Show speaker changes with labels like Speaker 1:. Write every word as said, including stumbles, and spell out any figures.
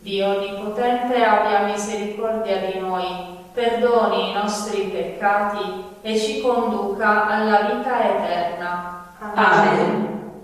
Speaker 1: Dio Onnipotente abbia misericordia di noi, perdoni i nostri peccati e ci conduca alla vita eterna.
Speaker 2: Amen.